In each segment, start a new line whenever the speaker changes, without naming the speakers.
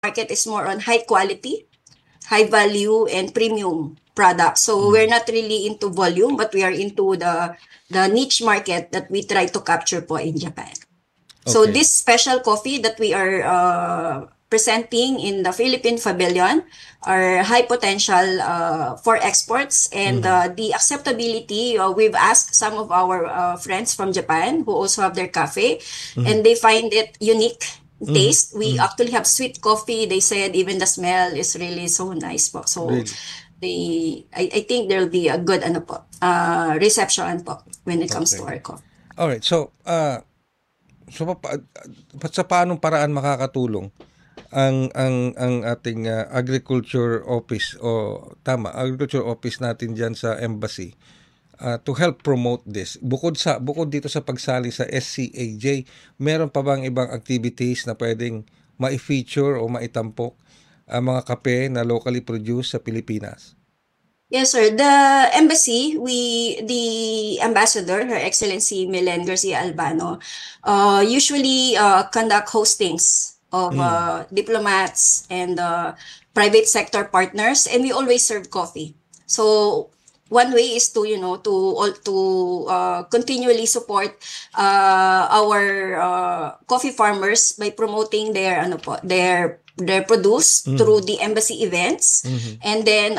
market is more on high quality, high value, and premium products. So we're not really into volume, but we are into the niche market that we try to capture po in Japan. So
Okay.
this special coffee that we are presenting in the Philippine Pavilion are high potential for exports, and the acceptability, we've asked some of our friends from Japan who also have their cafe, and they find it unique taste. We actually have sweet coffee. They said even the smell is really so nice po. So
Really?
I think there'll be a good ano po, reception po when it comes to
Okay.
our coffee.
All right. So sa paanong paraan makakatulong ang ating agriculture office o tama, agriculture office natin diyan sa embassy to help promote this. Bukod dito sa pagsali sa SCAJ, meron pa bang ibang activities na pwedeng mai-feature o maitampok ang mga kape na locally produced sa Pilipinas?
Yes, sir. The embassy, the ambassador, Her Excellency Milen Garcia Albano, usually conduct hostings of diplomats and private sector partners, and we always serve coffee. So one way is to continually support our coffee farmers by promoting their their produce through the embassy events. And then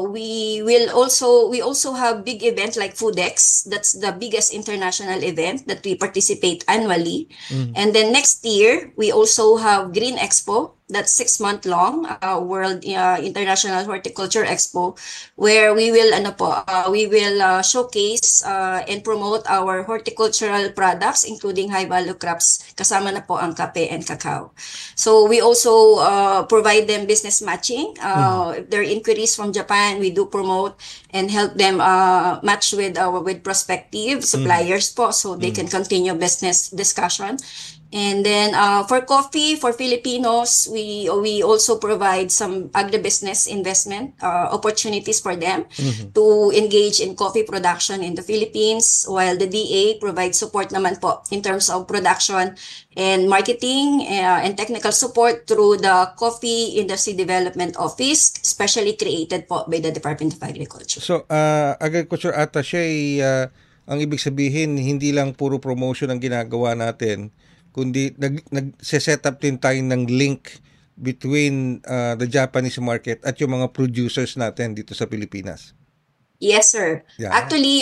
we also have big events like Foodex. That's the biggest international event that we participate annually. And then next year we also have Green Expo. That's 6 month long World International Horticulture Expo, where we will showcase and promote our horticultural products, including high value crops. Kasama na po ang kape and cacao. So we also provide them business matching. If there are inquiries from Japan, we do promote and help them match with prospective suppliers po, so they can continue business discussion. And then for coffee, for Filipinos, we also provide some agribusiness investment opportunities for them to engage in coffee production in the Philippines, while the DA provides support naman po in terms of production and marketing and technical support through the Coffee Industry Development Office, specially created po by the Department of Agriculture.
So, agriculture attaché, ang ibig sabihin, hindi lang puro promotion ang ginagawa natin, kundi nag-set up din tayo ng link between the Japanese market at yung mga producers natin dito sa Pilipinas.
Yes, sir.
Yeah.
Actually,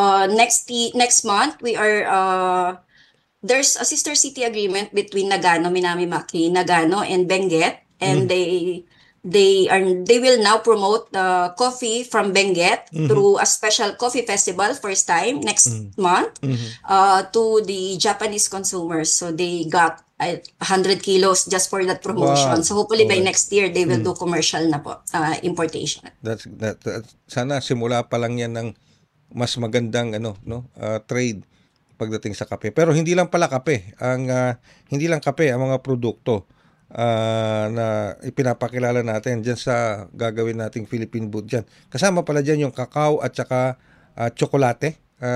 next month we are there's a sister city agreement between Nagano, Minami-Maki, Nagano, and Benguet, and they will now promote the coffee from Benguet through a special coffee festival first time next month to the Japanese consumers. So they got 100 kilos just for that promotion.
Wow.
So hopefully by
Alright.
next year they will do commercial na po importation.
Sana simula pa lang yan ng mas magandang trade pagdating sa kape. Pero hindi lang pala kape hindi lang kape ang mga produkto na ipinapakilala natin diyan sa gagawin nating Philippine booth diyan. Kasama pala diyan yung kakao at saka tsokolate.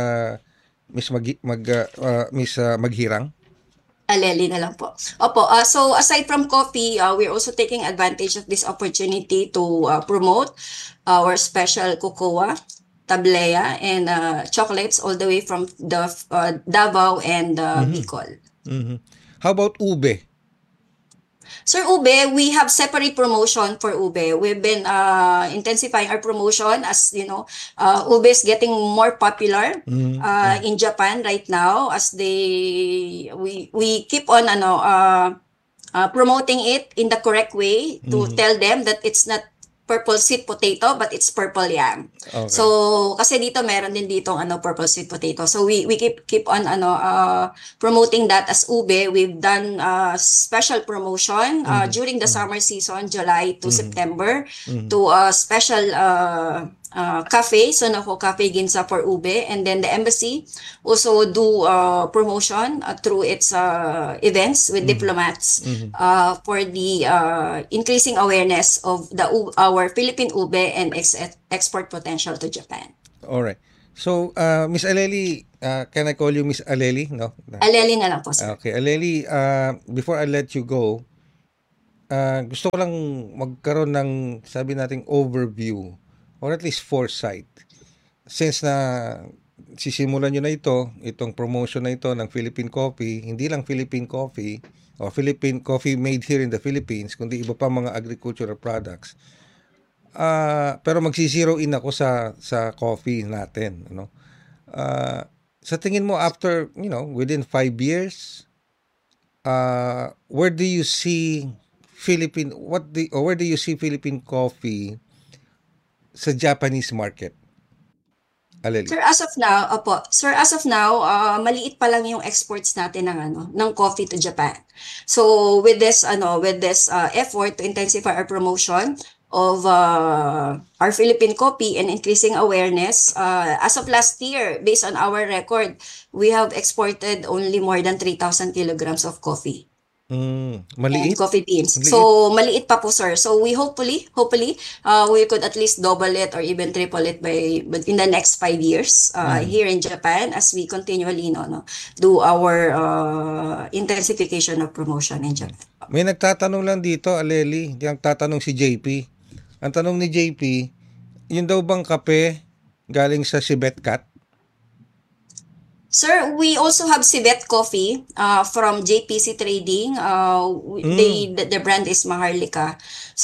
Miss Maghirang.
Aleli na lang po. Opo, so aside from coffee, we're also taking advantage of this opportunity to promote our special cocoa, tablea, and chocolates all the way from the Davao and Bicol.
How about ube?
Sir, ube, we have separate promotion for ube. We've been intensifying our promotion, as you know, ube is getting more popular in Japan right now, as we keep on promoting it in the correct way to tell them that it's not purple sweet potato, but it's purple yam.
Okay.
So kasi dito meron din ditong purple sweet potato. So we keep on promoting that as ube. We've done special promotion during the summer season, July to September, to a special cafe, Sonoko Cafe Ginza for ube, and then the embassy also do promotion through its events with diplomats for the increasing awareness of our Philippine ube and export potential to Japan.
All right. So, Miss Aleli, can I call you Miss Aleli? No.
Aleli na lang po, sir.
Okay, Aleli, before I let you go, gusto ko lang magkaroon ng sabi nating overview or at least foresight. Since na sisimulan nyo na itong promotion na ito ng Philippine Coffee, hindi lang Philippine Coffee o Philippine Coffee made here in the Philippines, kundi iba pa mga agricultural products. Pero magsi-zero in ako sa coffee natin, ano. Sa tingin mo after, within 5 years, where do you see where do you see Philippine coffee sa Japanese market? Aleli.
Sir, as of now, maliit pa lang yung exports natin ng coffee to Japan. So with this effort to intensify our promotion of our Philippine coffee and increasing awareness, as of last year, based on our record, we have exported only more than 3,000 kilograms of coffee. And
Maliit?
coffee beans.
Maliit?
So, maliit pa po, sir. So, we hopefully, we could at least double it or even triple it but in the next 5 years here in Japan as we continually do our intensification of promotion in Japan.
May nagtatanong lang dito, Aleli. Yung tatanong si JP. Ang tanong ni JP, yun daw bang kape galing sa Sibetcat?
Sir, we also have Civet Coffee from JPC Trading. The brand is Maharlika.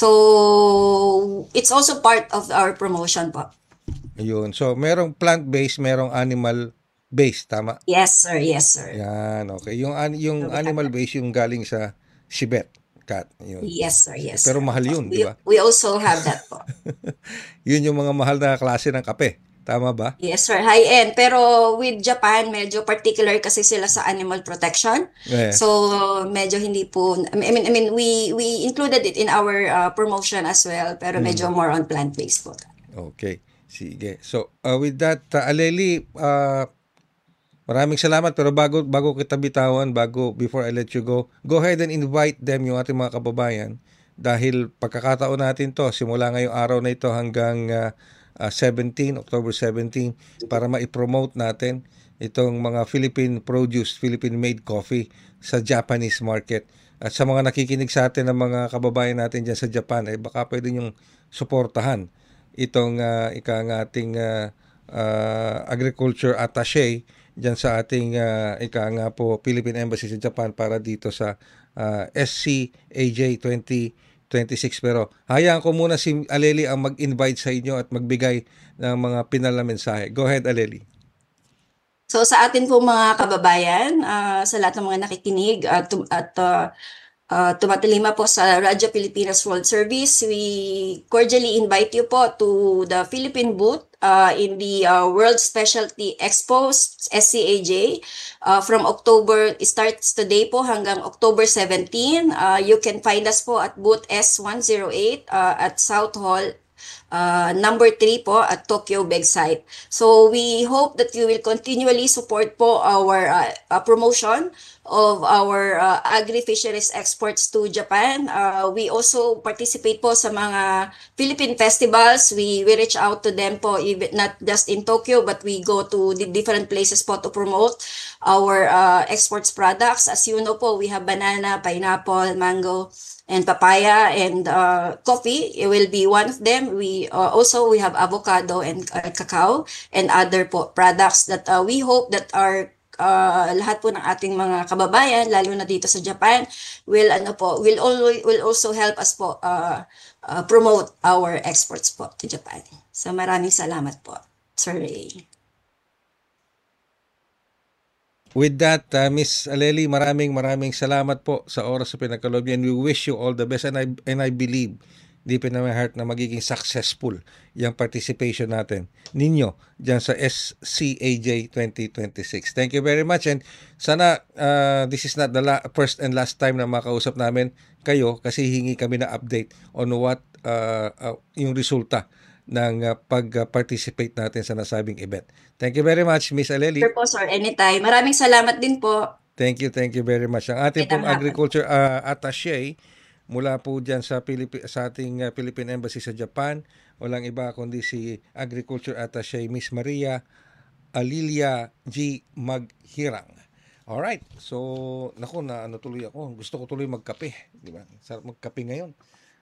So, it's also part of our promotion po.
Ayun. So, merong plant-based, merong animal-based. Tama?
Yes, sir. Yes, sir.
Yan. Okay. Yung animal-based, yung galing sa Sibetcat. Yun.
Yes, sir. Yes,
Pero
sir.
mahal yun, di ba?
We also have that po.
Yun yung mga mahal na klase ng kape. Tama ba?
Yes, sir. High-end. Pero with Japan, medyo particular kasi sila sa animal protection.
Yeah.
So, medyo hindi po, I mean, we included it in our promotion as well, pero medyo more on plant-based po.
Okay. Sige. So, with that, Aleli, maraming salamat. Pero bago kita bitawan, before I let you go ahead and invite them, yung ating mga kababayan. Dahil pagkakataon natin to, simula ngayong araw na ito hanggang October 17, para ma-promote natin itong mga Philippine produce, Philippine made coffee sa Japanese market. At sa mga nakikinig sa atin ng mga kababayan natin dyan sa Japan, baka pwede nyong suportahan itong ating agriculture attaché dyan sa ating Philippine Embassy sa Japan para dito sa SCAJ 2026. Pero hayaan ko muna si Aleli ang mag-invite sa inyo at magbigay ng mga pinal na mensahe. Go ahead, Aleli.
So sa atin po mga kababayan, sa lahat ng mga nakikinig at tumatalima po sa Radyo Pilipinas World Service, we cordially invite you po to the Philippine booth in the World Specialty Expo, SCAJ, from it starts today po hanggang October 17. You can find us po at booth S108 at South Hall, number 3 po at Tokyo Begside. So we hope that you will continually support po our promotion of our agri-fisheries exports to Japan. We also participate po sa mga Philippine festivals. We reach out to them po, even not just in Tokyo, but we go to the different places po to promote our exports products. As you know po, we have banana, pineapple, mango, and papaya, and coffee. It will be one of them. We have avocado and cacao and other po products that we hope that our lahat po ng ating mga kababayan, lalo na dito sa Japan, will also help us po promote our exports po to Japan. So maraming salamat po, Sir Ray.
With that, Miss Aleli, maraming salamat po sa oras sa pinagkaloob niyo, and we wish you all the best, and I believe deep in my heart na magiging successful yung participation ninyo dyan sa SCAJ 2026. Thank you very much, and sana this is not the first and last time na makausap namin kayo, kasi hingi kami na update on what yung resulta ng pag-participate natin sa nasabing event. Thank you very much, Miss Aleli.
Sure po, sir. Anytime. Maraming salamat din po.
Thank you very much. Ang ating pong agriculture attaché mula po dyan sa ating Philippine Embassy sa Japan, walang iba kundi si Agriculture Attaché Miss Maria Alilia G. Maghirang. Alright. So, naku, na ano tuloy ako. Gusto ko tuloy magkape. Di ba? Sarap magkape ngayon.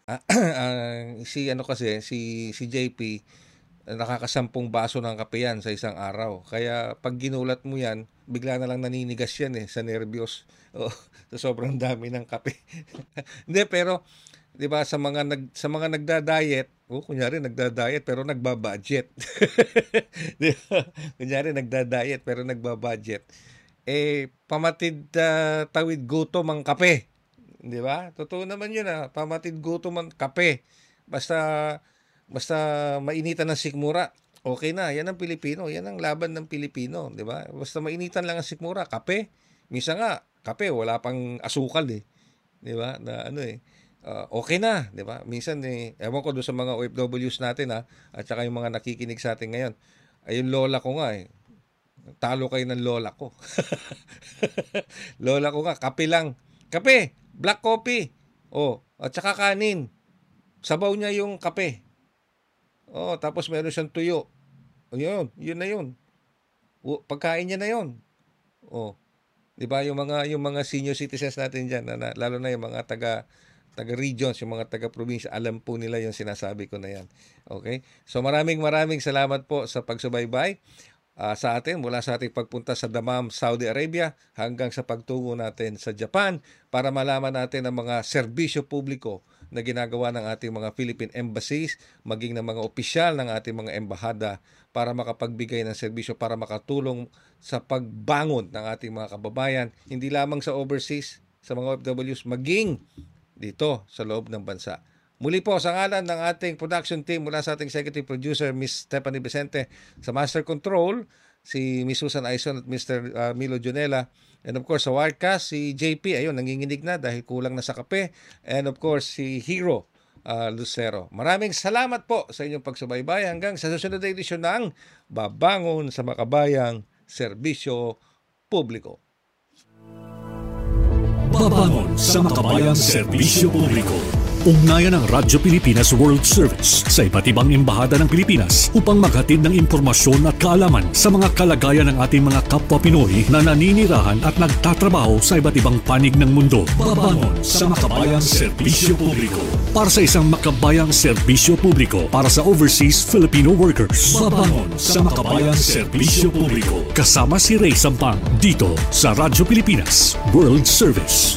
Si ano kasi, si JP, nakakasampung baso ng kape yan sa isang araw. Kaya pag ginulat mo yan, bigla na lang naninigas yan sa nervyos. Oh, sa sobrang dami ng kape. Hindi, pero 'di ba sa mga nagda-diet, kunyari nagda-diet pero nagbabudget. 'Di ba? Kunyari nagda-diet pero nagbabudget. Pamatid tawid gutom ang kape. 'Di ba? Totoo naman 'yun pamatid gutom ang kape. Basta mainitan ng sikmura, okay na. Yan ang Pilipino. Yan ang laban ng Pilipino, 'di ba? Basta mainitan lang ang sikmura, kape. Minsan nga, kape wala pang asukal 'di ba? Na ano okay na, 'di ba? Minsan ewan ko doon sa mga OFWs natin at saka yung mga nakikinig sa atin ngayon. Ay yung lola ko nga talo kayo ng lola ko. Lola ko nga, kape lang. Kape, black coffee. At saka kanin. Sabaw niya yung kape. Tapos meron siyang tuyo. Yun na yun. Pagkain niya na yun. 'Di ba yung mga senior citizens natin diyan, lalo na yung mga taga regions, yung mga taga probinsya, alam po nila yung sinasabi ko na yan. Okay? So maraming salamat po sa pagsubaybay sa atin mula sa ating pagpunta sa Dammam, Saudi Arabia hanggang sa pagtungo natin sa Japan para malaman natin ang mga serbisyo publiko na ginagawa ng ating mga Philippine embassies, maging ng mga opisyal ng ating mga embahada para makapagbigay ng serbisyo, para makatulong sa pagbangon ng ating mga kababayan, hindi lamang sa overseas, sa mga OFWs, maging dito sa loob ng bansa. Muli po, sa ngalan ng ating production team mula sa ating executive producer, Ms. Stephanie Vicente, sa Master Control, si Ms. Susan Aison at Mr. Milo Junela, and of course sa Wirecast, si JP, ayun, nanginginig na dahil kulang na sa kape, and of course si Hero Lucero. Maraming salamat po sa inyong pagsubaybay hanggang sa susunod na edisyon ng Babangon sa Makabayang Serbisyo Publiko.
Babangon sa Makabayang Serbisyo Publiko. Ugnayan ng Radyo Pilipinas World Service sa iba't ibang embahada ng Pilipinas upang maghatid ng impormasyon at kaalaman sa mga kalagayan ng ating mga kapwa Pinoy na naninirahan at nagtatrabaho sa iba't ibang panig ng mundo. Babangon sa Makabayang Serbisyo Publiko. Para sa isang makabayang serbisyo publiko para sa overseas Filipino workers. Babangon sa Makabayang Serbisyo Publiko. Kasama si Ray Sampang dito sa Radyo Pilipinas World Service.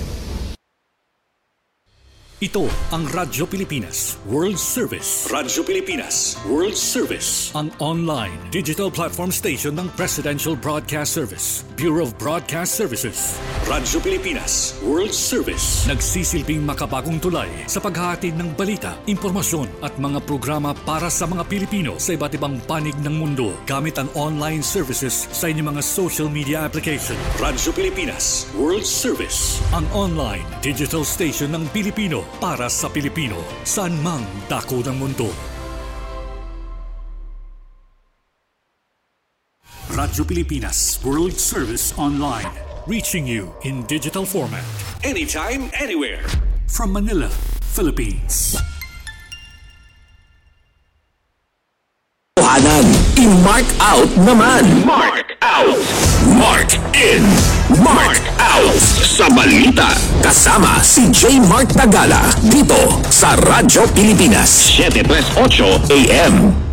Ito ang Radyo Pilipinas World Service. Radyo Pilipinas World Service. Ang online digital platform station ng Presidential Broadcast Service, Bureau of Broadcast Services. Radyo Pilipinas World Service. Nagsisilbing makabagong tulay sa paghahatid ng balita, impormasyon at mga programa para sa mga Pilipino sa iba't ibang panig ng mundo gamit ang online services sa inyong mga social media application. Radyo Pilipinas World Service. Ang online digital station ng Pilipino para sa Pilipino, saan mang dako ng mundo. Radyo Pilipinas World Service Online, reaching you in digital format, anytime, anywhere. From Manila, Philippines.
I-mark out naman. Mark out. Mark in. Mark out. Sa balita. Kasama si J. Mark Tagala. Dito sa Radyo Pilipinas. 7:38 AM.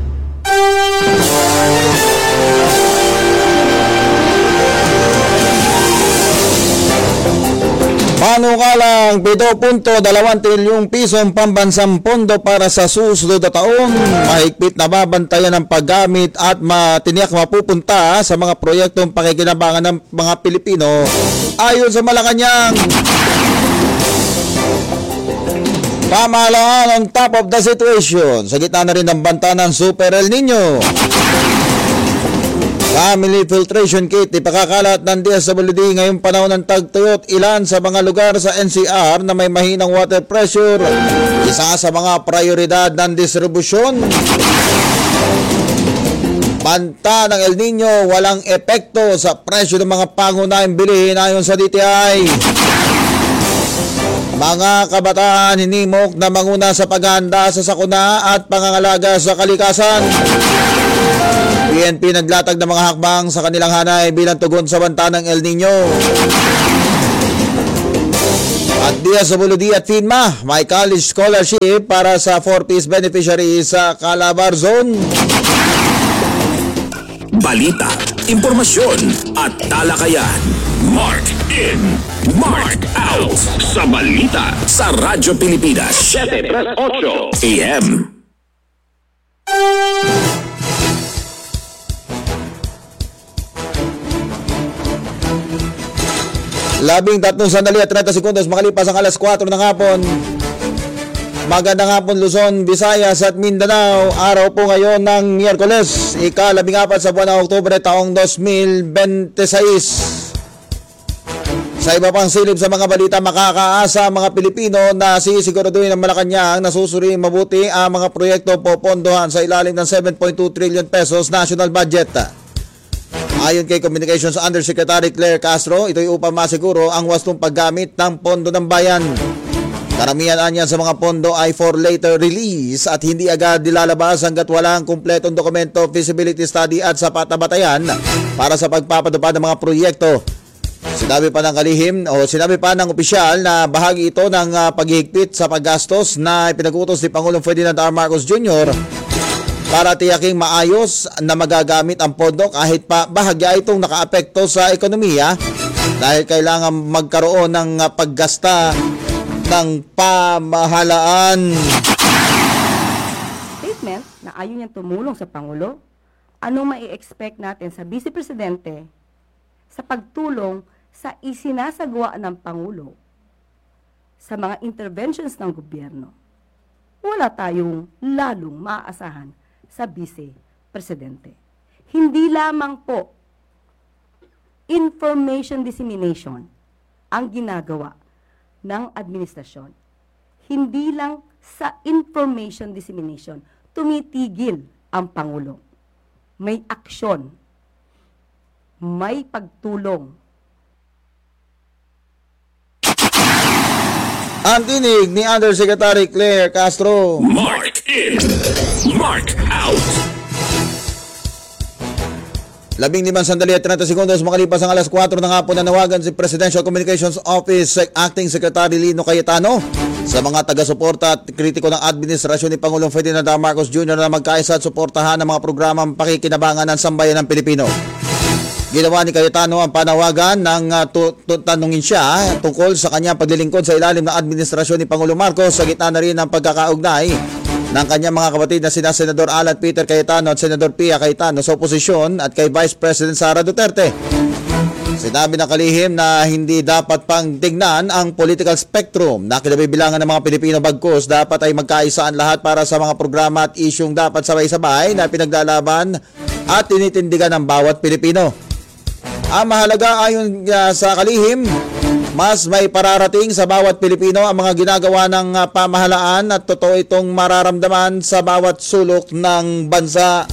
Panukalang 7.2 trilyong pisong pambansang pondo para sa susunod na taon. Mahigpit na babantayan ang paggamit at matiniyak mapupunta sa mga proyektong pakikinabangan ng mga Pilipino. Ayon sa Malacanang, pamahalaan on top of the situation sa gitna na rin ng banta ng Super El Nino. Family filtration kit ipakakalat ng DSWD ngayong panahon ng tagtuyot ilan sa mga lugar sa NCR na may mahinang water pressure. Isa sa mga prioridad ng distribusyon. Banta ng El Nino walang epekto sa presyo ng mga pangunahing bilihin ayon sa DTI. Mga kabataan hinimok na manguna sa paghahanda sa sakuna at pangangalaga sa kalikasan. PNP naglatag ng mga hakbang sa kanilang hanay bilang tugon sa banta ng El Nino. At DSWD at FINMA may college scholarship para sa 4-piece beneficiaries sa Calabar Zone.
Balita, impormasyon at talakayan. Mark in, Mark out sa balita sa Radyo Pilipinas 7:08 AM.
Labing 3 sandali at 30 sekundos makalipas ang alas 4 ng hapon. Magandang hapon Luzon, Visayas at Mindanao. Araw po ngayon ng Miyerkules, ika-14 sa buwan ng Oktubre taong 2026. Sa iba pang silip sa mga balita, makakaasa mga Pilipino na sisiguraduhin ng Malacanang na susuriin mabuti ang mga proyekto popondohan sa ilalim ng 7.2 trillion pesos national budget. Ayon kay Communications Undersecretary Claire Castro, ito'y upang masiguro ang wastong paggamit ng pondo ng bayan. Karamihan niyan sa mga pondo ay for later release at hindi agad dilalabas hanggat walang kumpletong dokumento, feasibility study at sapat na batayan para sa pagpapadupad ng mga proyekto. Sinabi pa ng opisyal na bahagi ito ng paghihigpit sa paggastos na ipinag-utos ni Pangulong Ferdinand R. Marcos Jr. para tiyaking maayos na magagamit ang pondo kahit pa bahagya itong nakaapekto sa ekonomiya dahil kailangan magkaroon ng paggasta ng pamahalaan.
Statement na ayaw niyang tumulong sa Pangulo, anong mai-expect natin sa Vice Presidente sa pagtulong sa isinasagawa ng Pangulo sa mga interventions ng gobyerno? Wala tayong lalong maaasahan sa Vice Presidente. Hindi lamang po information dissemination ang ginagawa ng administrasyon. Hindi lang sa information dissemination tumitigil ang Pangulo. May aksyon, may pagtulong.
Ang tinig ni Undersecretary Claire Castro.
Mark in, Mark out.
15 sandali at 30 sekundos makalipas ang alas 4 ng hapon na nawagan si Presidential Communications Office Acting Secretary Lino Cayetano sa mga taga-suporta at kritiko ng administrasyon ni Pangulong Ferdinand R. Marcos Jr. na magkaisa at suportahan ng mga programang pakikinabangan ng sambayan ng Pilipino. Ginawa ni Cayetano ang panawagan ng tanungin siya tungkol sa kanyang paglilingkod sa ilalim ng administrasyon ni Pangulong Marcos sa gitna na rin ng pagkakaugnay ng kanyang mga kapatid na sina Senador Alan Peter Cayetano at Senador Pia Cayetano sa oposisyon at kay Vice President Sara Duterte. Sinabi ng kalihim na hindi dapat pang tignan ang political spectrum na kinabibilangan ng mga Pilipino, bagkus dapat ay magkaisaan lahat para sa mga programa at isyung dapat sabay-sabay na pinaglalaban at tinitindigan ng bawat Pilipino. Ang mahalaga ayon sa kalihim, mas may pararating sa bawat Pilipino ang mga ginagawa ng pamahalaan at totoo itong mararamdaman sa bawat sulok ng bansa.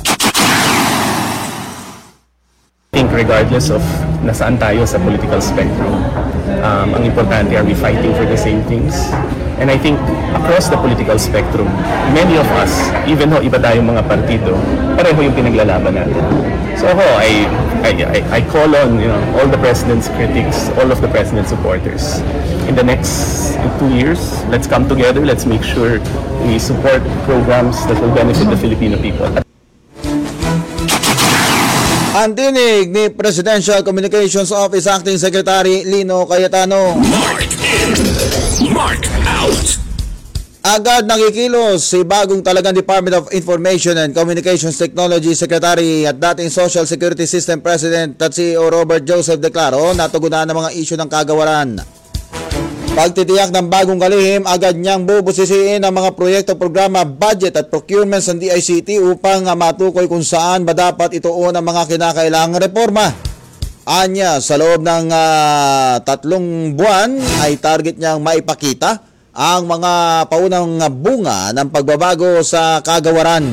I think regardless of nasaan tayo sa political spectrum, ang importante, are we fighting for the same things? And I think across the political spectrum, many of us, even though iba tayong mga partido, pareho yung pinaglalaban natin. So ako, I call on all the president's critics, all of the president's supporters. In the next 2 years, let's come together, let's make sure we support programs that will benefit the Filipino people.
Ang tinig ni Presidential Communications Office Acting Secretary Lino Cayetano.
Mark in, Mark out.
Agad nakikilos si bagong talagang Department of Information and Communications Technology Secretary at dating Social Security System President at CEO Robert Joseph Declaro na tugunan ng mga isyu ng kagawaran. Pagtitiyak ng bagong kalihim, agad niyang bubusisiin ang mga proyekto, programa, budget at procurements ng DICT upang matukoy kung saan ba dapat ituon ang mga kinakailangang reforma. Anya, sa loob ng 3 buwan ay target niyang maipakita ang mga paunang bunga ng pagbabago sa kagawaran.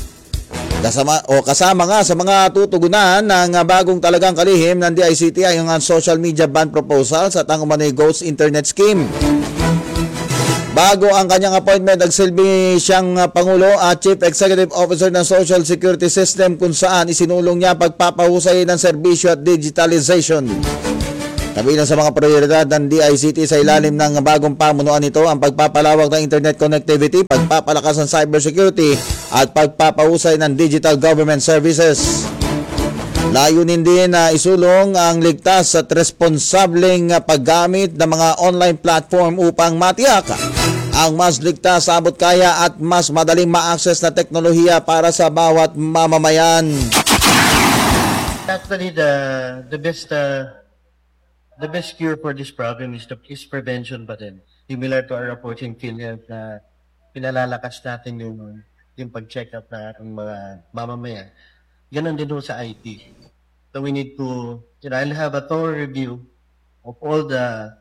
Kasama nga sa mga tutugunan ng bagong talagang kalihim ng DICT ay ang social media ban proposals at ang umano'y Ghost Internet Scheme. Bago ang kanyang appointment, nagsilbi siyang Pangulo at Chief Executive Officer ng Social Security System kung saan isinulong niya pagpapahusay ng serbisyo at digitalization. Kabilang sa mga prioridad ng DICT sa ilalim ng bagong pamunuan nito ang pagpapalawak ng internet connectivity, pagpapalakas ng cybersecurity at pagpapahusay ng digital government services. Layunin din na isulong ang ligtas at responsableng paggamit ng mga online platform upang matiyak ang mas ligtas, abot kaya at mas madaling ma-access na teknolohiya para sa bawat mamamayan.
Actually, the best cure for this problem is prevention pa din. Similar to our approach in PhilHealth na pinalalakas natin yung pag-check up na ating mga mamamayan. Ganon din sa IT. So we need to, I'll have a thorough review of all the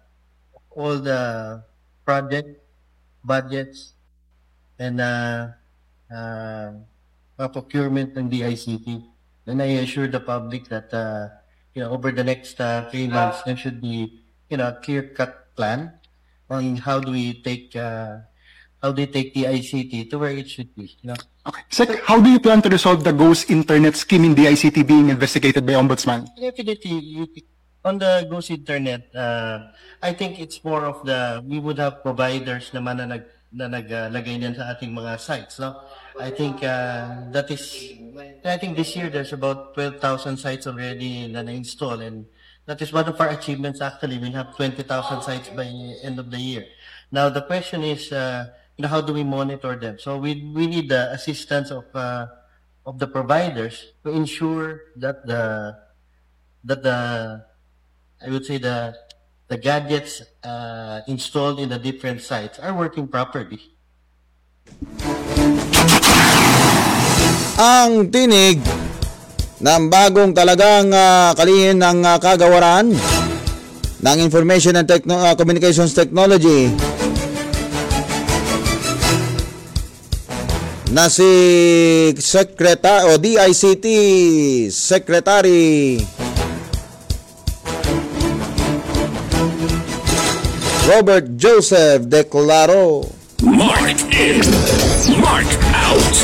project budgets and procurement ng DICT. And I assure the public that over the next 3 months there should be a clear-cut plan on how do they take DICT to where it should be.
Okay. Sec, how do you plan to resolve the ghost internet scheme in DICT being investigated by Ombudsman?
Definitely, on the ghost internet, I think it's more of we would have providers naman na naglagay niyan sa ating mga sites. No? I think this year there's about 12,000 sites already na na-install, and that is one of our achievements actually. We'll have 20,000 sites by the end of the year. Now the question is, how do we monitor them? So we need the assistance of the providers to ensure that the gadgets installed in the different sites are working properly.
Ang tinig ng bagong talagang kalihim ng kagawaran ng Information and Communications Technology na si DICT Secretary Robert Joseph Declaro.
Mark in, mark out.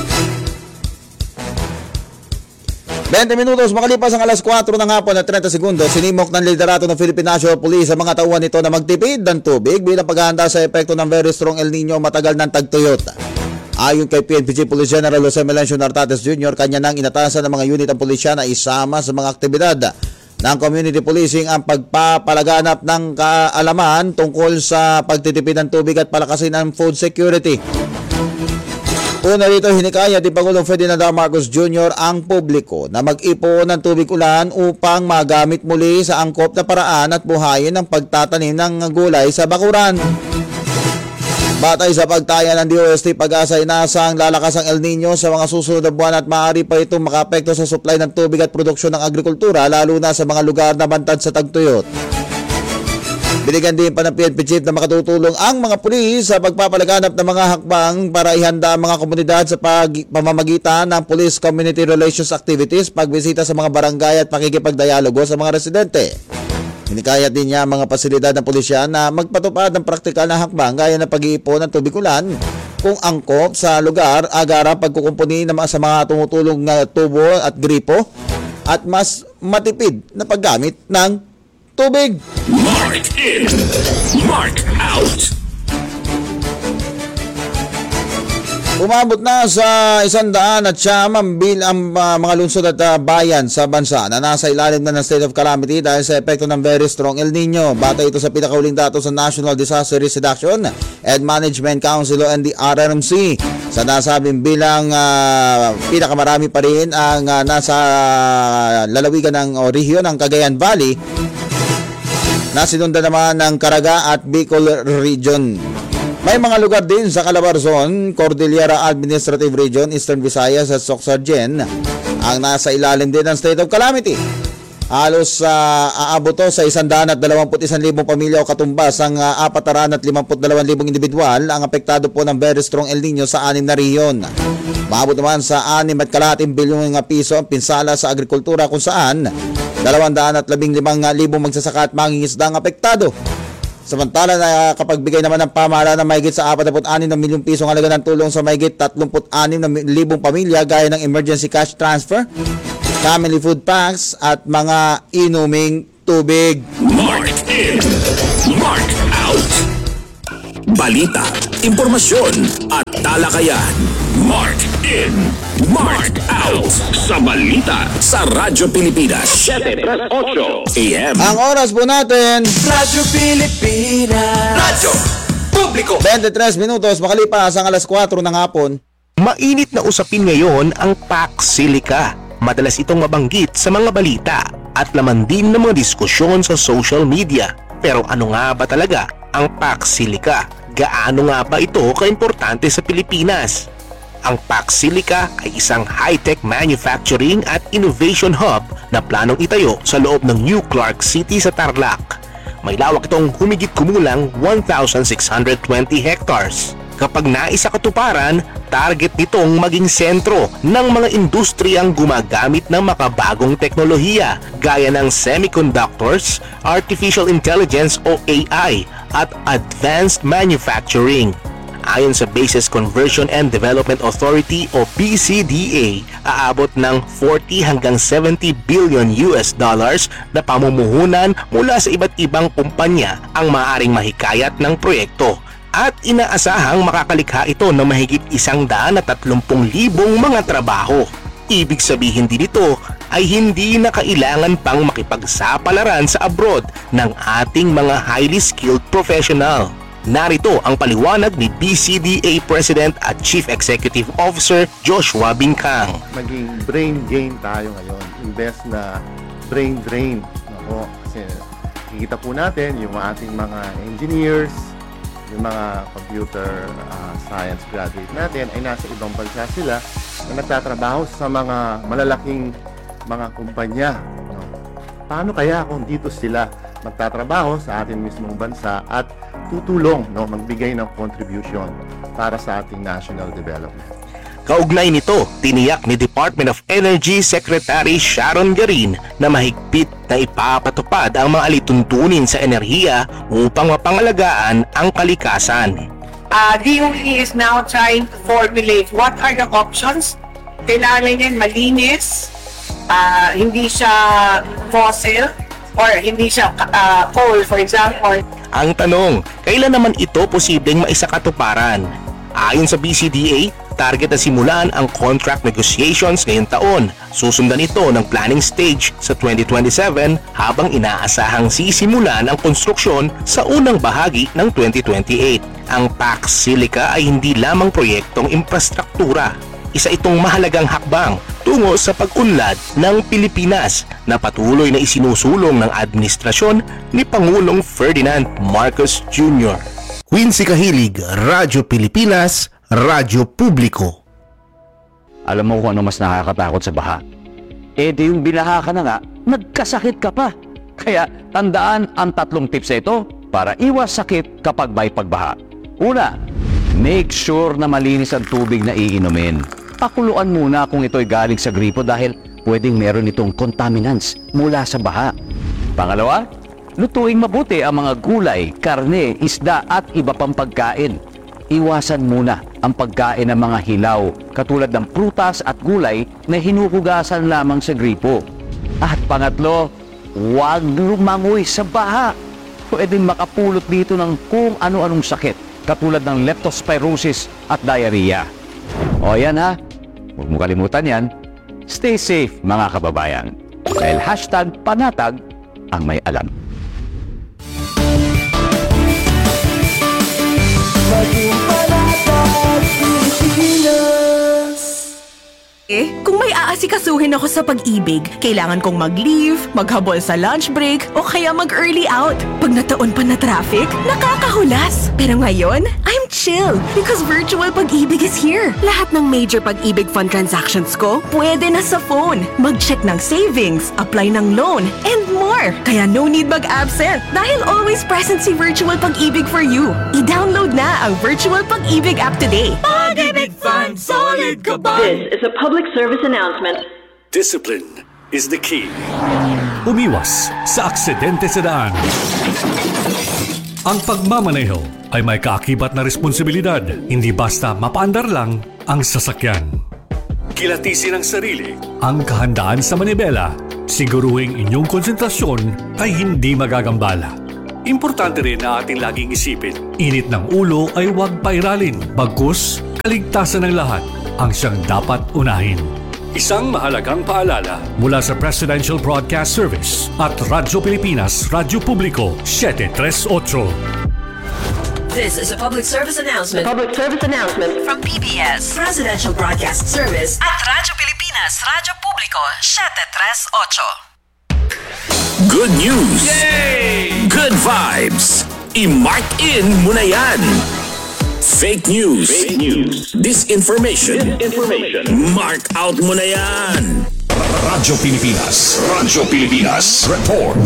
20 minutos makalipas ang alas 4 ng hapon at 30 segundos, sinimok ng liderato ng Philippine National Police sa mga tauhan nito na magtipid ng tubig bilang paghahanda sa epekto ng very strong El Nino matagal ng tagtuyot. Ayon kay PNP Chief Police General Jose Melencio Nartates Jr., kanya nang inatasan ng mga unit ng pulisya na isama sa mga aktibidad ng community policing ang pagpapalaganap ng kaalaman tungkol sa pagtitipid ng tubig at palakasin ng food security. Una rito, hinikayat ni Pangulong Ferdinand R. Marcos Jr. ang publiko na mag-ipon ng tubig ulan upang magamit muli sa angkop na paraan at buhayin ang pagtatanim ng gulay sa bakuran. Batay sa pagtaya ng DOST, Pag-asa inasang lalakas ang El Nino sa mga susunod na buwan at maaari pa itong makapekto sa supply ng tubig at produksyon ng agrikultura lalo na sa mga lugar na bantad sa tagtuyot. Binigyan din pa ng PNP Chief na makatutulong ang mga pulis sa pagpapalaganap ng mga hakbang para ihanda ang mga komunidad sa pamamagitan ng Police Community Relations Activities, pagbisita sa mga barangay at pakikipagdialogo sa mga residente. Hinikayat din niya ang mga pasilidad ng pulisya na magpatupad ng praktikal na hakbang gaya ng pag-iipon ng tubig ulan kung angkop sa lugar, agara pagkukumpuni sa mga tumutulong na tubo at gripo at mas matipid na paggamit ng tubig.
Mark in, mark out.
Umabot na sa 100 at siyam ang mga lungsod at bayan sa bansa na nasa ilalim na ng state of calamity dahil sa epekto ng very strong El Nino. Batay ito sa pinakauling datos sa National Disaster Risk Reduction and Management Council o NDRRMC. Sa nasabing bilang pinakamarami pa rin ang nasa lalawigan ng rehiyon ng Cagayan Valley na sinundan naman ng Caraga at Bicol Region. May mga lugar din sa Calabarzon, Cordillera Administrative Region, Eastern Visayas at Sorsogon ang nasa ilalim din ng state of calamity. Halos aabot to sa 121,000 pamilya o katumbas ang 452,000 individual ang apektado po ng very strong El Nino sa 6 na rehiyon. Maabot naman sa 6.2 bilyong piso ang pinsala sa agrikultura kung saan 215,000 magsasaka at mangingisda ang apektado. Samantala na kapagbigay naman ng pamahalaan ng mahigit sa 46 na milyong pisong halaga ng tulong sa mahigit 36,000 pamilya gaya ng emergency cash transfer, family food packs at mga inuming tubig.
Mark in, Mark out. Balita, impormasyon at talakayan. Mark in, Mark out. Sa balita sa Radyo Pilipinas 7:08 AM.
Ang oras po natin,
Radyo Pilipinas.
Radyo Publiko.
23 minutos makalipas ang alas 4 ng hapon.
Mainit na usapin ngayon ang Pax Silica. Madalas itong mabanggit sa mga balita at laman din ng mga diskusyon sa social media. Pero ano nga ba talaga ang Pax Silica? Gaano nga ba ito kaimportante sa Pilipinas? Ang Pax Silica ay isang high-tech manufacturing at innovation hub na planong itayo sa loob ng New Clark City sa Tarlac. May lawak itong humigit kumulang 1,620 hectares. Kapag naisakatuparan, target nitong maging sentro ng mga industriyang gumagamit ng makabagong teknolohiya gaya ng semiconductors, artificial intelligence o AI at advanced manufacturing. Ayon sa Bases Conversion and Development Authority o BCDA, aabot ng 40 hanggang 70 billion US dollars na pamumuhunan mula sa iba't ibang kumpanya ang maaaring mahikayat ng proyekto. At inaasahang makakalikha ito ng mahigit 130,000 mga trabaho. Ibig sabihin din ito ay hindi na kailangan pang makipagsapalaran sa abroad ng ating mga highly skilled professional. Narito ang paliwanag ni BCDA President at Chief Executive Officer Joshua Bincang.
Maging brain gain tayo ngayon, imbes na brain drain. Kasi kikita po natin yung ating mga engineers, yung mga computer science graduate natin ay nasa ibang bansa sila na nagtatrabaho sa mga malalaking mga kumpanya. Paano kaya kung dito sila magtatrabaho sa ating mismong bansa at tutulong, magbigay ng contribution para sa ating national development?
Kaugnay nito, tiniyak ni Department of Energy Secretary Sharon Garin na mahigpit na ipapatupad ang mga alituntunin sa enerhiya upang mapangalagaan ang kalikasan.
DOE is now trying to formulate what are the options. Kailangan yan malinis, hindi siya fossil or hindi siya coal, for example.
Ang tanong, kailan naman ito posibleng maisakatuparan? Ayon sa BCDA, target na simulan ang contract negotiations ngayong taon. Susundan ito ng planning stage sa 2027 habang inaasahang sisimulan ang konstruksyon sa unang bahagi ng 2028. Ang Pax Silica ay hindi lamang proyektong infrastruktura. Isa itong mahalagang hakbang tungo sa pag-unlad ng Pilipinas na patuloy na isinusulong ng administrasyon ni Pangulong Ferdinand Marcos Jr. Quincy Kahilig, Radyo Pilipinas, Radyo Publiko.
Alam mo kung ano mas nakakatakot sa baha? Di yung binaha ka na nga, nagkasakit ka pa. Kaya tandaan ang 3 tips na ito para iwas sakit kapag may pagbaha. Una, make sure na malinis ang tubig na iinumin. Pakuluan muna kung ito'y galing sa gripo dahil pwedeng meron itong contaminants mula sa baha. Pangalawa, lutuing mabuti ang mga gulay, karne, isda at iba pang pagkain. Iwasan muna ang pagkain ng mga hilaw katulad ng prutas at gulay na hinuhugasan lamang sa gripo. At pangatlo, huwag lumangoy sa baha. Pwedeng makapulot dito ng kung ano-anong sakit katulad ng leptospirosis at diarrhea. O yan ha, huwag mo kalimutan yan. Stay safe mga kababayan. Dahil #panatag ang may alam.
Maging panatag Pilipinas.
Kung may aasikasuhin ako sa pag-ibig, kailangan kong mag-leave, maghabol sa lunch break, o kaya mag-early out. Pag nataon pa na traffic, nakakahulas. Pero ngayon, I'm chill because virtual pag-ibig is here. Lahat ng major pag-ibig fund transactions ko, pwede na sa phone. Mag-check ng savings, apply ng loan, and more. Kaya no need mag-absent dahil always present si virtual pag-ibig for you. I-download na ang virtual pag-ibig app today.
Pag-ibig Fund, solid ka ba?
This is a public service announcement.
Discipline is the key. Umiwas sa aksidente sa daan. Ang pagmamaneho ay may kaakibat na responsibilidad, hindi basta mapaandar lang ang sasakyan. Kilatisin ang sarili, ang kahandaan sa manibela, siguruhing inyong konsentrasyon ay hindi magagambala. Importante rin na ating laging isipin, init ng ulo ay huwag pairalin, bagkus kaligtasan ng lahat ang siyang dapat unahin. Isang mahalagang paalala mula sa Presidential Broadcast Service at Radyo Pilipinas, Radyo Publiko, 738.
This is a public service announcement.
Public service announcement
From PBS, Presidential Broadcast Service at Radyo Pilipinas, Radyo Publiko, 738.
Good news! Yay! Good vibes! I-mark in mo na yan! Fake news. Fake news. Disinformation. Mark out mo na yan. Radyo Pilipinas. Radyo Pilipinas. Report.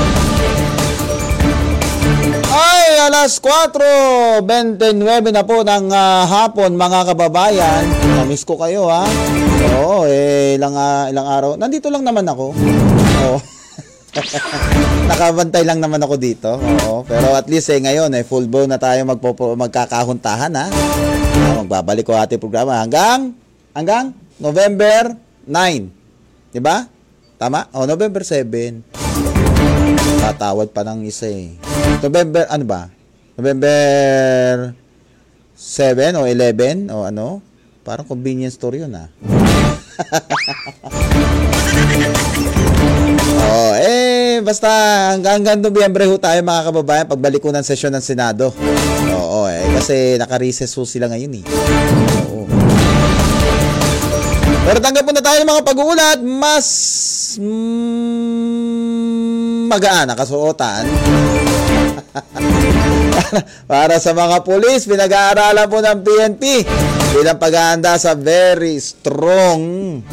Ay, alas 4:29 na po ng hapon, mga kababayan. Namiss ko kayo, ha? Oo, ilang araw. Nandito lang naman ako. Oo. Nakabantay lang naman ako dito. Oo, pero at least ngayon full blown na tayo magkakahuntahan, ha. Magbabalik ko ating programa hanggang November 9. 'Di ba? Tama? November 7. Tatawad pa ng isa November November 7 o 11 o ano? Parang convenience store 'yun, ha. Basta hanggang Nobyembre ho tayo, mga kababayan, pagbalik ko ng sesyon ng Senado. Oo, kasi naka-recess ho sila ngayon, Oo. Pero tanggap po na tayo ng mga pag-uulat, mas magaan na kasuotan. Para sa mga pulis, pinag-aaralan po ng PNP bilang paghahanda sa very strong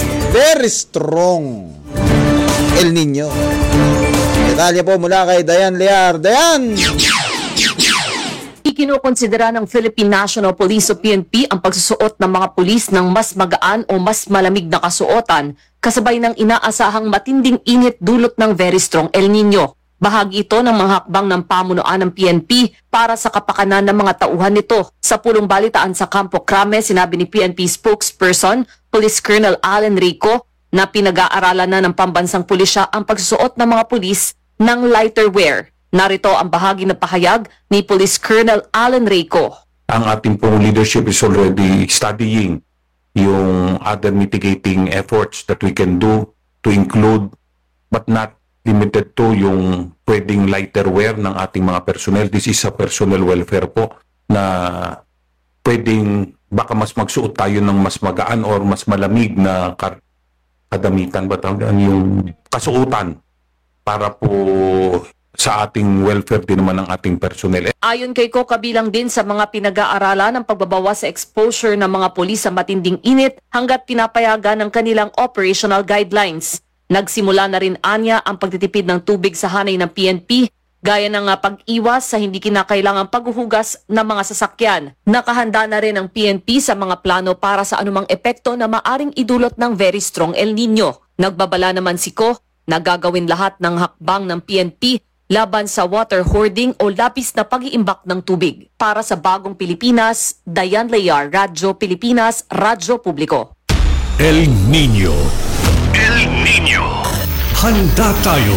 El Nino. Detalye po mula kay Dayan Lear. Dayan!
Ikinukonsidera ng Philippine National Police o PNP ang pagsusuot ng mga pulis ng mas magaan o mas malamig na kasuotan kasabay ng inaasahang matinding init dulot ng very strong El Nino. Bahagi ito ng mga hakbang ng pamunuan ng PNP para sa kapakanan ng mga tauhan nito. Sa pulong balitaan sa Campo Crame, sinabi ni PNP spokesperson, Police Colonel Allen Rico, na pinag-aaralan na ng pambansang pulisya ang pagsusuot ng mga pulis ng lighter wear. Narito ang bahagi ng pahayag ni Police Colonel Allen Rico.
Ang ating pong leadership is already studying yung other mitigating efforts that we can do to include but not limited to yung pwedeng lighter wear ng ating mga personnel. This is a personnel welfare po na pwedeng baka mas magsuot tayo ng mas magaan or mas malamig na kadamitan ba yung kasuotan para po sa ating welfare din naman ng ating personnel.
Ayon kay Ko, kabilang din sa mga pinag-aaralan ng pagbabawas sa exposure ng mga pulis sa matinding init hanggat pinapayagan ng kanilang operational guidelines. Nagsimula na rin anya ang pagtitipid ng tubig sa hanay ng PNP, gaya ng pag-iwas sa hindi kinakailangang paghuhugas ng mga sasakyan. Nakahanda na rin ang PNP sa mga plano para sa anumang epekto na maaring idulot ng very strong El Nino. Nagbabala naman si Ko na gagawin lahat ng hakbang ng PNP laban sa water hoarding o labis na pag-iimbak ng tubig. Para sa Bagong Pilipinas, Dayan Lear, Radyo Pilipinas, Radyo Publiko.
El Nino. El Nino. Handa tayo.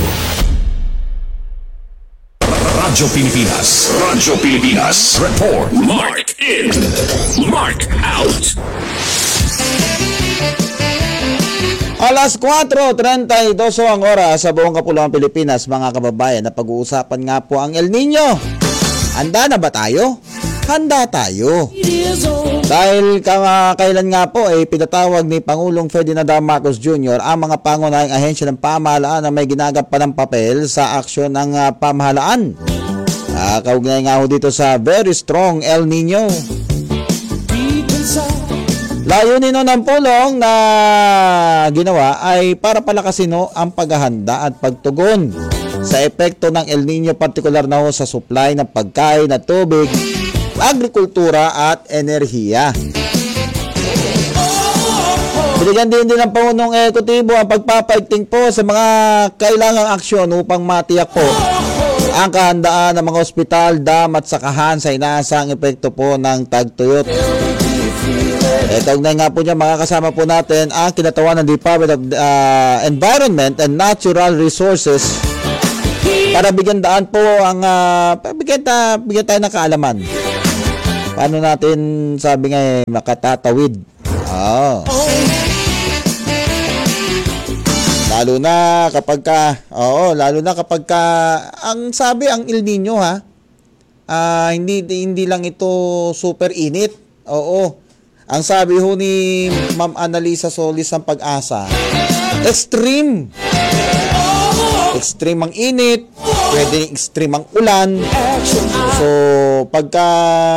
Radyo Pilipinas. Radyo Pilipinas. Report. Mark in. Mark out.
Alas 4:32 ang oras sa buong Kapuluang Pilipinas, mga kababayan, na pag-uusapan nga po ang El Nino. Handa na ba tayo? Handa tayo. Dahil kailan nga po pinatawag ni Pangulong Ferdinand R. Marcos Jr. ang mga pangunahing ahensya ng pamahalaan na may ginagampaang papel sa aksyon ng pamahalaan. Kaugnay nga ho dito sa very strong El Nino. Layunin ng pulong na ginawa ay para palakasin ang paghahanda at pagtugon sa epekto ng El Nino, partikular na sa supply ng pagkain at tubig, agrikultura at enerhiya. Binigyan din ng Pangulong Ekutibo ang pagpapaigting po sa mga kailangang aksyon upang matiyak po ang kahandaan ng mga ospital, dam at sakahan sa inaasang epekto po ng tagtuyot. Kaugnay nga po niya, makakasama po natin ang kinatawan ng Department of Environment and Natural Resources para bigyan daan po ang bigyan tayo ng kaalaman. Paano natin, sabi nga, makatatawid? Lalo na kapag ang sabi ang El Nino hindi lang ito super init. Ang sabi ho ni Ma'am Annalisa Solis ng Pag-asa, extreme ang init, pwede extreme ang ulan. So pagka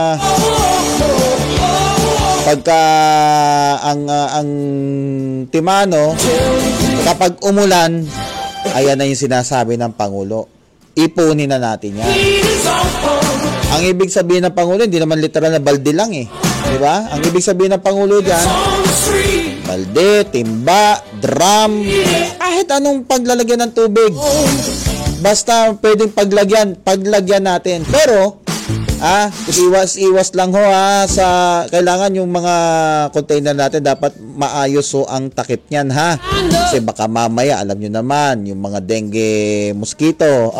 ang timano, kapag umulan, ayan na yung sinasabi ng Pangulo. Ipunin na natin yan. Ang ibig sabihin ng Pangulo, hindi naman literal na balde lang diba? Ang ibig sabihin ng Pangulo dyan, balde, timba, drum, kahit anong paglalagyan ng tubig. Basta pwedeng paglagyan natin. Pero, iwas lang ho sa kailangan yung mga container natin dapat maayos ang takip niyan kasi baka mamaya alam nyo naman yung mga dengue mosquito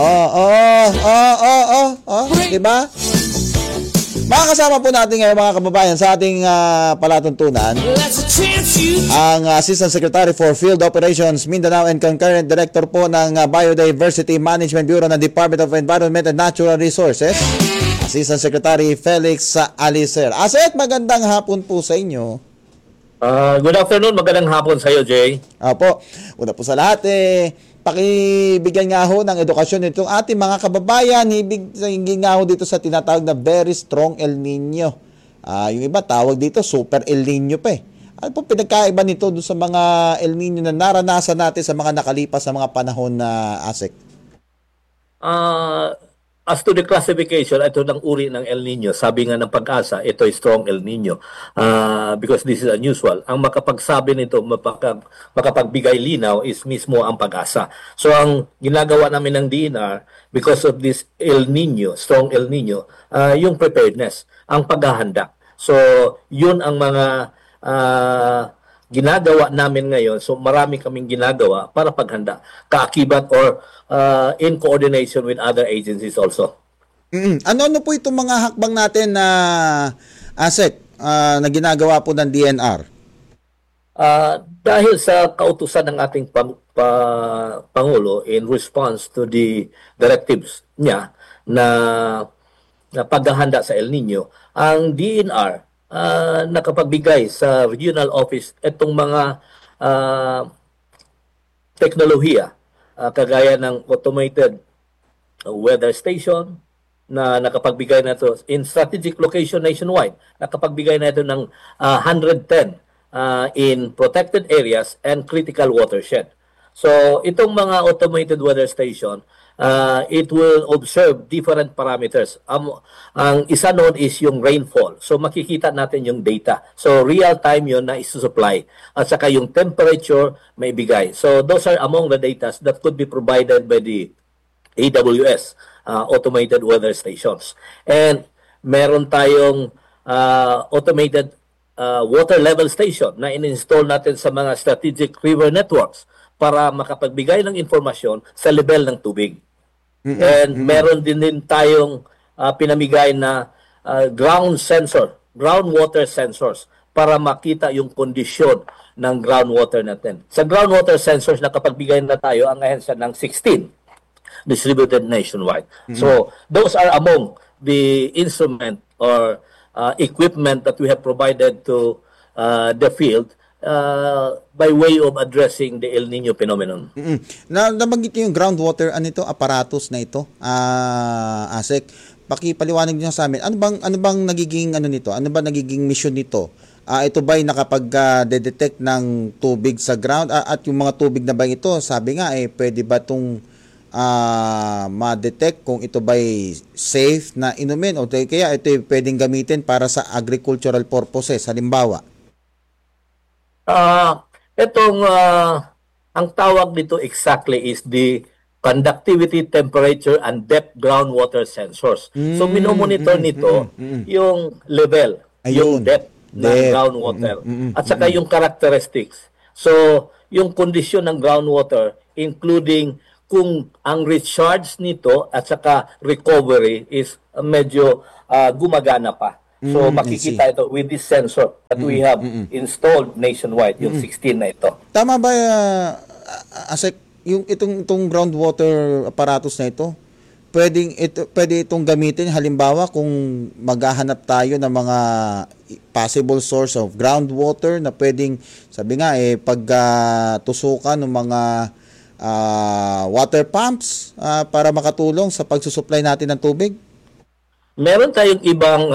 diba? Makakasama po natin ngayon mga kababayan sa ating palatuntunan ang Assistant Secretary for Field Operations Mindanao and Concurrent Director po ng Biodiversity Management Bureau ng Department of Environment and Natural Resources, Assistant Secretary Felix Alicer. Aset, magandang hapon po sa inyo.
Good afternoon, magandang hapon sa iyo, Jay.
Opo. Una po sa lahat, pakibigyan nga ho ng edukasyon nitong ating mga kababayan. Hingin nga ho dito sa tinatawag na very strong El Nino. Yung iba tawag dito super El Nino pa Ano po pinagkaiba nito doon sa mga El Nino na naranasan natin sa mga nakalipas na mga panahon na ASEC?
As to the classification, ito ng uri ng El Nino. Sabi nga ng Pag-asa, ito ay strong El Nino. Because this is unusual. Ang makapagsabi nito, makapagbigay linaw is mismo ang Pag-asa. So ang ginagawa namin ng DNR, because of this El Nino, strong El Nino, yung preparedness, ang paghahanda. So yun ang mga ginagawa namin ngayon. So marami kaming ginagawa para paghanda, kaakibat or in coordination with other agencies also.
Ano po itong mga hakbang natin na ASEC na ginagawa po ng DNR?
Dahil sa kautusan ng ating Pangulo in response to the directives niya na paghahanda sa El Nino, ang DNR nakapagbigay sa regional office itong mga teknolohiya kagaya ng automated weather station na nakapagbigay na ito in strategic location nationwide. Nakapagbigay na ito ng 110 in protected areas and critical watershed. So itong mga automated weather station, it will observe different parameters. Ang isa noon is yung rainfall. So makikita natin yung data. So real time yun na isusupply. At saka yung temperature may bigay. So those are among the data that could be provided by the AWS, automated weather stations. And meron tayong automated water level station na in-install natin sa mga strategic river networks para makapagbigay ng informasyon sa level ng tubig. And meron din tayong pinamigay na groundwater sensors para makita yung kondisyon ng groundwater natin. Sa groundwater sensors, nakapagbigay na tayo ang ahensya ng 16 distributed nationwide. So those are among the instrument or equipment that we have provided to the field by way of addressing the El Nino phenomenon.
Nabanggit niyo yung groundwater aparatus na ito, ASEC. Pakipaliwanag niyo sa amin. Ano bang nagiging nito? Ano ba nagiging mission nito? Ito ba'y nakapag-detect ng tubig sa ground at yung mga tubig na ba ito, sabi nga pwede ba itong ma-detect kung ito ba'y safe na inumin o kaya ito pwedeng gamitin para sa agricultural purposes, halimbawa?
Ang tawag nito exactly is the conductivity, temperature, and depth groundwater sensors. So minomonitor nito yung level, yung depth ng groundwater, at saka yung characteristics. So yung kondisyon ng groundwater, including kung ang recharge nito at saka recovery is medyo gumagana pa. So makikita ito with this sensor that we have installed nationwide, yung 16 na ito.
Tama ba, Asek, yung itong groundwater apparatus na ito, pwede itong gamitin halimbawa kung maghahanap tayo ng mga possible source of groundwater na pwedeng, sabi nga pag tusukan ng mga water pumps para makatulong sa pagsusupply natin ng tubig?
Meron tayong ibang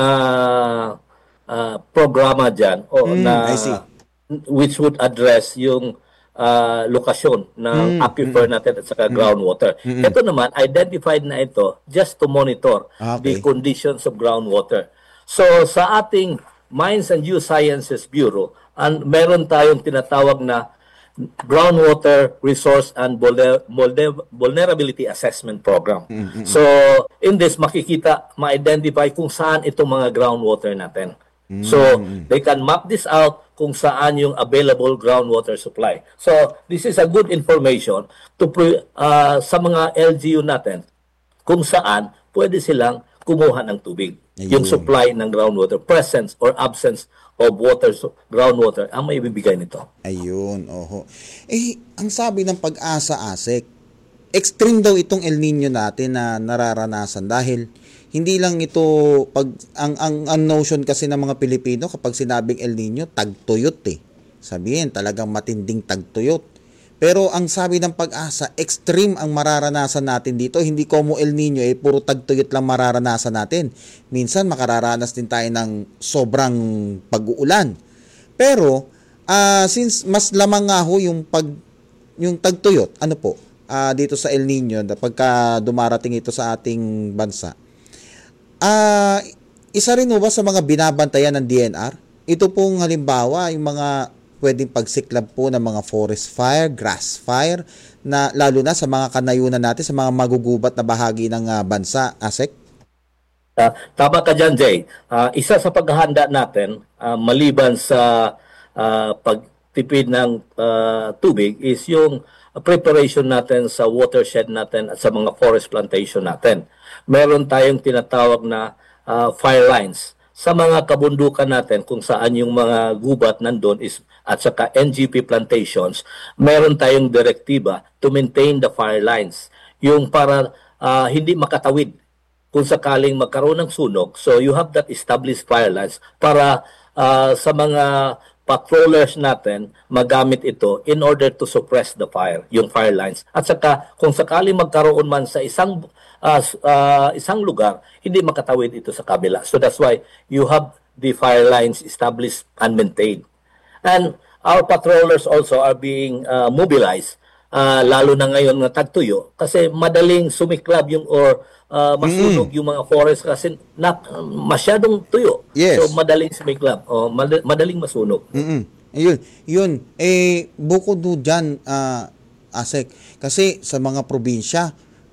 programa dyan which would address yung lokasyon ng aquifer natin at saka groundwater. Ito naman, identified na ito just to monitor the conditions of groundwater. So sa ating Mines and Geosciences Bureau, meron tayong tinatawag na Groundwater Resource and Vulnerability Assessment Program. So in this, ma-identify kung saan itong mga groundwater natin. So they can map this out kung saan yung available groundwater supply. So this is a good information to sa mga LGU natin kung saan pwede silang kumuha ng tubig. Yung supply ng groundwater, presence or absence of water, groundwater, ang may bibigay nito.
Ayun, oho. Ang sabi ng Pag-asa, Asek, extreme daw itong El Nino natin na nararanasan dahil hindi lang ito ang notion kasi ng mga Pilipino kapag sinabing El Nino, tagtuyot Sabihin, talagang matinding tagtuyot. Pero ang sabi ng Pag-asa, extreme ang mararanasan natin dito. Hindi como El Nino, puro tagtuyot lang mararanasan natin. Minsan makararanas din tayo ng sobrang pag-uulan. Pero since mas lamang nga ho yung tagtuyot, dito sa El Nino, pagka dumarating ito sa ating bansa, isa rin ba sa mga binabantayan ng DNR? Ito pong halimbawa, yung mga pwedeng pagsiklab po ng mga forest fire, grass fire, na lalo na sa mga kanayunan natin, sa mga magugubat na bahagi ng bansa, Asek?
Tama ka dyan, Jay. Isa sa paghahanda natin, maliban sa pagtipid ng tubig, is yung preparation natin sa watershed natin at sa mga forest plantation natin. Meron tayong tinatawag na fire lines. Sa mga kabundukan natin kung saan yung mga gubat nandun at saka NGP plantations, meron tayong direktiba to maintain the fire lines. Yung para hindi makatawid kung sakaling magkaroon ng sunog. So you have that established fire lines para sa mga patrollers natin magamit ito in order to suppress the fire, yung fire lines. At saka kung sakaling magkaroon man sa isang lugar, hindi makatawid ito sa kabila. So that's why you have the fire lines established and maintained. And our patrollers also are being mobilized, lalo na ngayon na tagtuyo, kasi madaling sumiklab masunog yung mga forest kasi masyadong tuyo.
Yes.
So madaling sumiklab, madaling masunog.
Yun. Bukod dyan, Asek, kasi sa mga probinsya,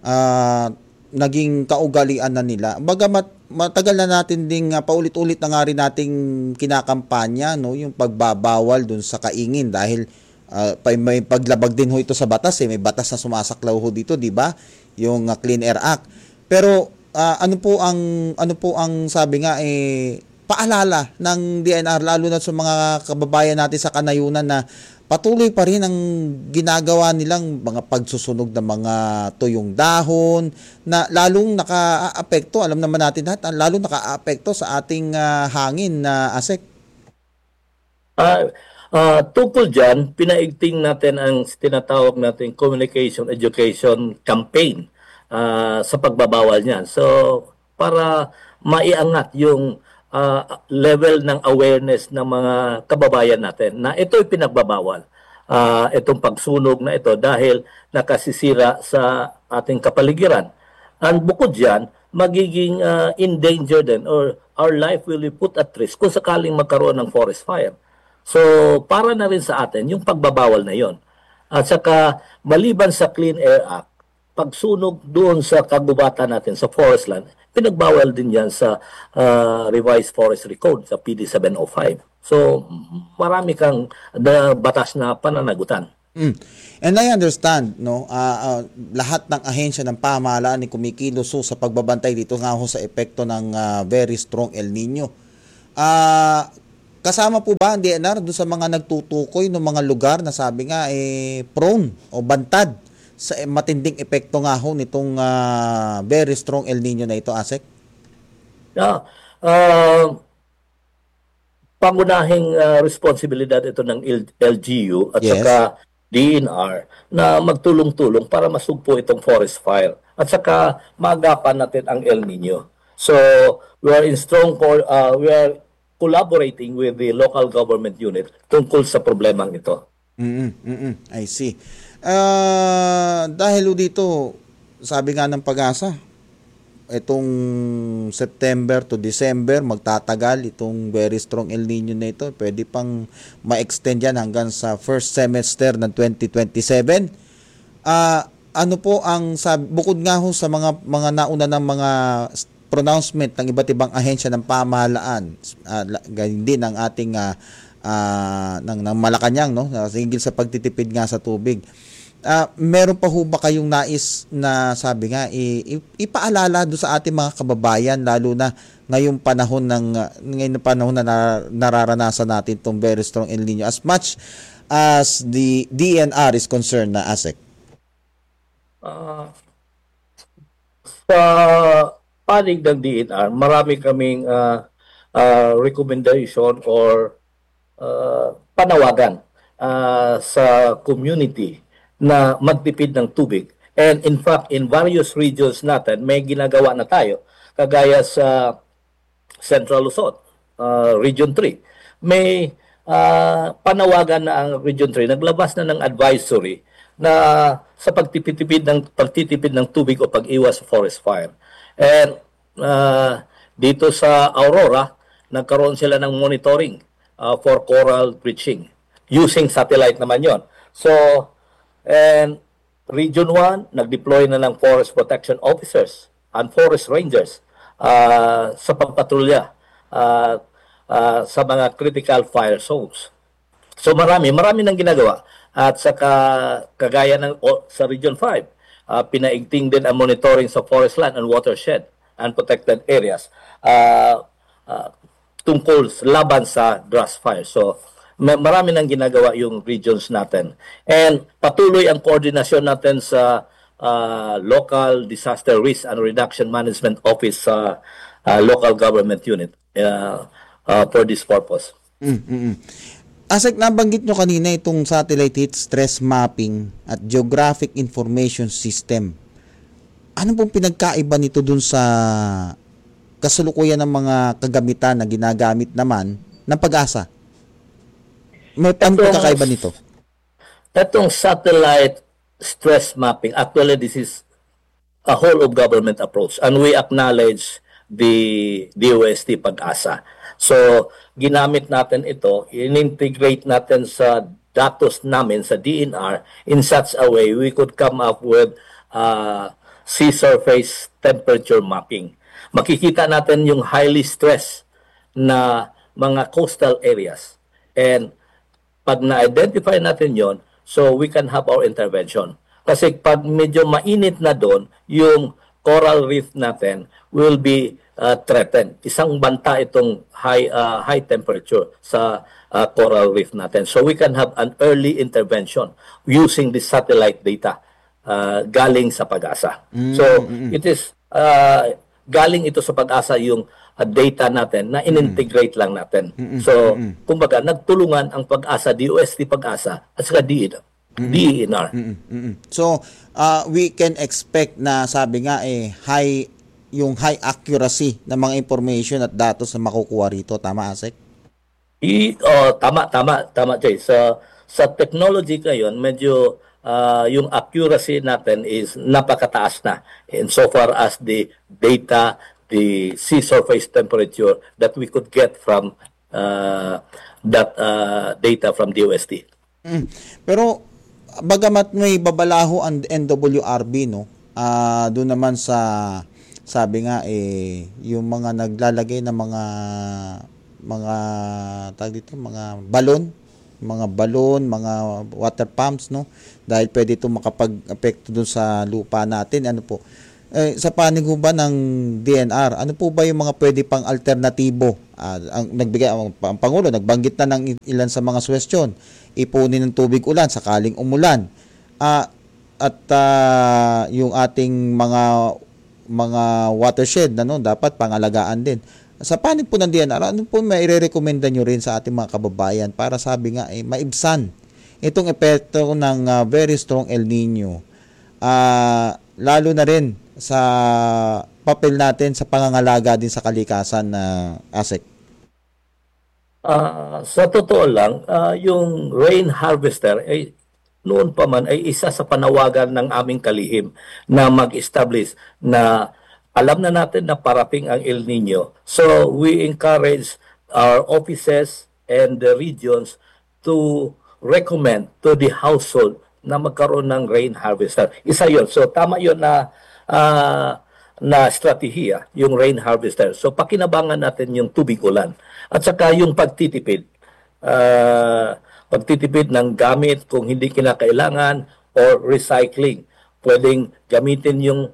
naging kaugalian na nila. Bagamat matagal na natin ding paulit-ulit na nga rin nating kinakampanya, yung pagbabawal dun sa kaingin dahil may paglabag din ho ito sa batas, may batas na sumasaklaw ho dito, di ba? Yung Clean Air Act. Pero ano po ang sabi nga paalala ng DNR lalo na sa mga kababayan natin sa kanayunan na patuloy pa rin ang ginagawa nilang mga pagsusunog ng mga tuyong dahon na lalong naka-apekto, alam naman natin lahat, lalong naka-apekto sa ating hangin na Asek.
Tungkol dyan, pinaigting natin ang tinatawag natin communication education campaign sa pagbabawal niyan. So, para maiangat yung level ng awareness ng mga kababayan natin na ito'y pinagbabawal. Itong pagsunog na ito dahil nakasisira sa ating kapaligiran. And bukod dyan, magiging in danger din or our life will be put at risk kung sakaling magkaroon ng forest fire. So, para na rin sa atin yung pagbabawal na yon. At saka, maliban sa Clean Air Act, pagsunog doon sa kagubatan natin, sa forest land, pinagbawal din yan sa Revised Forestry Code, sa PD 705. So, marami kang batas na pananagutan.
And I understand, no, lahat ng ahensya ng pamahalaan ni kumikilos sa pagbabantay dito nga ho sa epekto ng very strong El Nino. Kasama po ba ang DNR doon sa mga nagtutukoy ng mga lugar na sabi nga prone o bantad sa matinding epekto nga ho nitong very strong El Nino na ito, ASEC?
Pangunahing responsibilidad ito ng LGU at saka DNR na magtulong-tulong para masugpo itong forest fire at saka magapan natin ang El Nino. So we are we are collaborating with the local government unit tungkol sa problemang ito.
I see. Dahil dito, sabi nga ng Pag-asa, itong September to December, magtatagal itong very strong El Nino na ito. Pwede pang ma-extend yan hanggang sa first semester ng 2027. Ano po ang bukod nga ho sa mga nauna ng mga pronouncement ng iba't ibang ahensya ng pamahalaan, ganyan din ang ating ng Malacanang, no, hinggil sa pagtitipid nga sa tubig. Meron pa ho ba kayong nais na sabi nga ipaalala do sa ating mga kababayan, lalo na ngayong panahon na nararanasan natin itong very strong El Nino, as much as the DNR is concerned, na ASEC?
Sa panig ng DNR, marami kaming recommendation or panawagan sa community na magtipid ng tubig. And in fact, in various regions natin, may ginagawa na tayo. Kagaya sa Central Luzon, Region 3. May panawagan na ang Region 3. Naglabas na ng advisory na sa pagtitipid ng tubig o pag-iwas sa forest fire. And dito sa Aurora, nagkaroon sila ng monitoring for coral bleaching. Using satellite naman yon. So, and Region 1, nag-deploy na ng forest protection officers and forest rangers sa pagpatrolya sa mga critical fire zones. So marami nang ginagawa. At saka kagaya sa Region 5, pinaigting din ang monitoring sa forest land and watershed and protected areas tungkol laban sa grass fire. So marami nang ginagawa yung regions natin. And patuloy ang koordinasyon natin sa local disaster risk and reduction management office sa local government unit for this purpose.
ASEC, nabanggit nyo kanina itong satellite heat stress mapping at geographic information system. Ano pong pinagkaiba nito dun sa kasalukuyan ng mga kagamitan na ginagamit naman ng Pag-asa? May pagkakaiba nito?
Itong satellite stress mapping, actually this is a whole of government approach and we acknowledge the DOST Pag-asa. So, ginamit natin ito, in-integrate natin sa datos namin sa DNR in such a way we could come up with sea surface temperature mapping. Makikita natin yung highly stressed na mga coastal areas. And pag na-identify natin yon, so we can have our intervention. Kasi pag medyo mainit na doon, yung coral reef natin will be threatened. Isang banta itong high temperature sa coral reef natin. So we can have an early intervention using the satellite data galing sa Pag-asa. So it is galing ito sa Pag-asa yung data natin na in-integrate lang natin. So, kumbaga, nagtulungan ang Pag-asa, DOST Pag-asa, at saka DNR.
So, we can expect na sabi nga yung high accuracy ng mga information at datos na makukuha rito. Tama, ASEC?
Tama, Jay. Sa technology ngayon, medyo yung accuracy natin is napakataas na insofar as the data, the sea surface temperature that we could get from that data from DOST.
Pero bagamat may babalaho ang NWRB, no, Doon naman sa sabi nga yung mga naglalagay ng mga tawag dito, mga balon, mga water pumps, no? Dahil pwede ito makapag-apekto doon sa lupa natin. Ano po? Sa panig ho ba ng DNR, ano po ba yung mga pwede pang alternatibo? Ang Pangulo, nagbanggit na ng ilan sa mga suwestyon. Ipunin ng tubig ulan sakaling umulan. Yung ating mga watershed dapat pangalagaan din. Sa panig po ng DNR, ano po may i-recommenda nyo rin sa ating mga kababayan para sabi nga maibsan itong epekto ng very strong El Nino, lalo na rin sa papel natin sa pangangalaga din sa kalikasan na ASEC?
Sa totoo lang, yung rain harvester noon pa man ay isa sa panawagan ng aming kalihim na mag-establish na alam na natin na parating ang El Nino. So we encourage our offices and the regions to recommend to the household na magkaroon ng rain harvester. Isa yun. So tama yun na strategiya, yung rain harvester. So pakinabangan natin yung tubig ulan. At saka yung pagtitipid. Pagtitipid ng gamit kung hindi kinakailangan or recycling. Pwedeng gamitin yung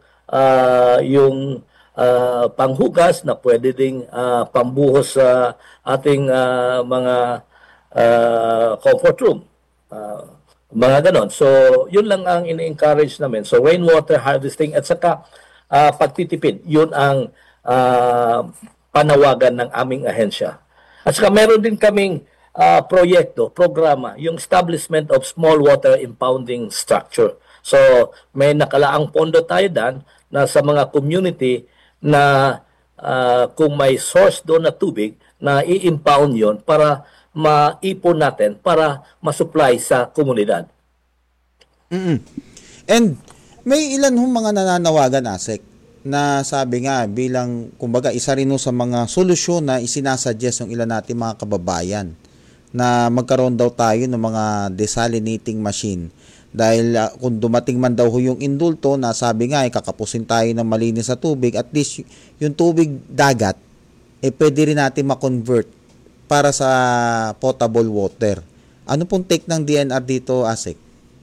panghugas na pwede ding pambuhos sa ating mga comfort room. Mga ganon. So, yun lang ang ina-encourage namin. So, rainwater harvesting at saka pagtitipid. Yun ang panawagan ng aming ahensya. At saka meron din kaming programa, yung establishment of small water impounding structure. So, may nakalaang pondo tayo dan na sa mga community na kung may source doon na tubig na i-impound yon para maipon natin para masupply sa komunidad.
And may ilan hong mga nananawagan, ASEC, na sabi nga bilang kumbaga isa rin sa mga solusyon na isinasuggest ng ilan natin mga kababayan na magkaroon daw tayo ng mga desalinating machine. Dahil kung dumating man daw yung indulto na sabi nga kakapusin tayo ng malinis sa tubig, at least yung tubig dagat pwede rin natin ma-convert para sa potable water. Ano pong take ng DNR dito, ASEC?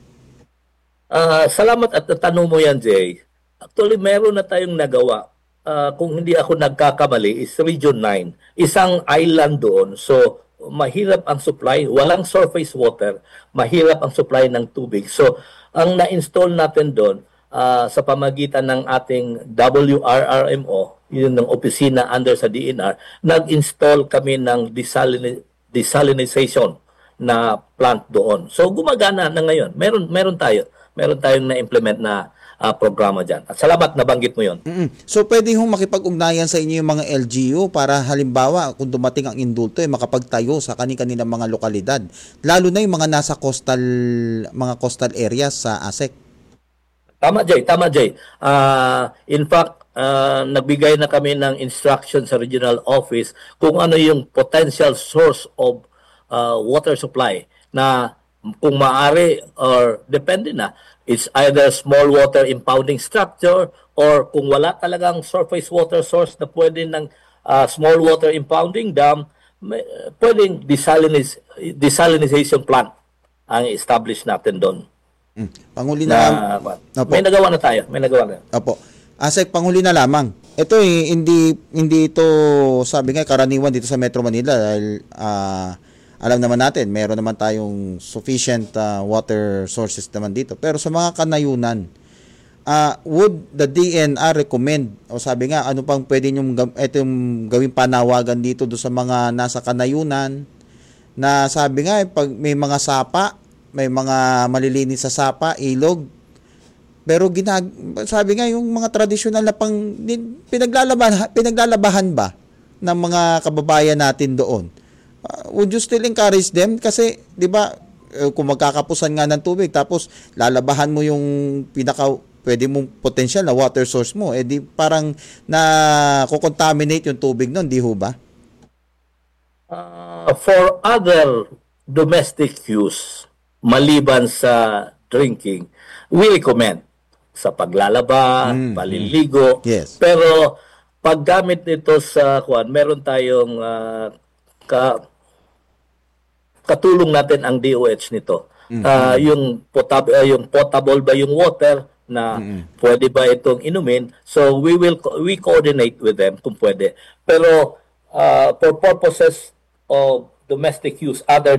Salamat at tanong mo yan, Jay. Actually, meron na tayong nagawa. Kung hindi ako nagkakamali, is Region 9. Isang island doon. So, mahirap ang supply, walang surface water, mahirap ang supply ng tubig. So, ang na-install natin doon sa pamagitan ng ating WRRMO, yun ng opisina under sa DNR, nag-install kami ng desalinization na plant doon. So, gumagana na ngayon. Meron tayong na-implement na programa dyan. At salamat nabanggit mo yon.
So pwede hong makipag-ugnayan sa inyo yung mga LGU para halimbawa kung dumating ang indulto makapagtayo sa kanilang mga lokalidad, lalo na yung mga nasa coastal areas sa ASEC.
Tama Jay. In fact, nagbigay na kami ng instruction sa regional office kung ano yung potential source of water supply na kung maaari or depende na, it's either small water impounding structure or kung wala talagang surface water source na pwede ng small water impounding dam, pwedeng desalinization plant ang establish natin doon.
Panghuli na
may nagawa na tayo.
Opo. ASEC, panghuli na lamang. Ito hindi ito sabi nga karaniwan dito sa Metro Manila dahil alam naman natin, meron naman tayong sufficient water sources naman dito. Pero sa mga kanayunan, would the DNR recommend, o sabi nga, ano pang pwede nyong gawing panawagan dito do sa mga nasa kanayunan, na sabi nga, pag may mga sapa, may mga malilinis sa sapa, ilog, pero sabi nga, yung mga tradisyonal na pinaglalabahan ba ng mga kababayan natin doon? Would you still encourage them? Kasi, di ba, kung magkakapusan nga ng tubig, tapos lalabahan mo yung pwede mong potential na water source mo, di parang na-contaminate yung tubig nun, di ho ba?
For other domestic use, maliban sa drinking, we recommend sa paglalaba, paliligo.
Yes.
Pero paggamit nito sa meron tayong katulong natin ang DOH nito. Yung potable ba yung water na pwede ba itong inumin? So we coordinate with them kung pwede. Pero for purposes of domestic use other